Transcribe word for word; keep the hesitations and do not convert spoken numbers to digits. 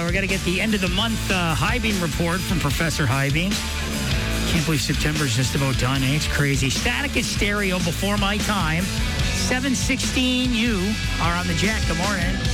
we got to get the end of the month uh, Highbeam report from Professor Highbeam. Can't believe September's just about done. Eh? It's crazy. Static is stereo before my time. seven sixteen, you are on the Jack. Good morning.